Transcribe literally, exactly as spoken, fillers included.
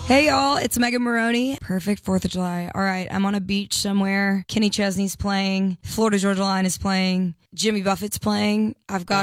Hey y'all, it's Megan Maroney. Perfect fourth of July. All right, I'm on a beach somewhere. Kenny Chesney's playing. Florida Georgia Line is playing. Jimmy Buffett's playing. I've got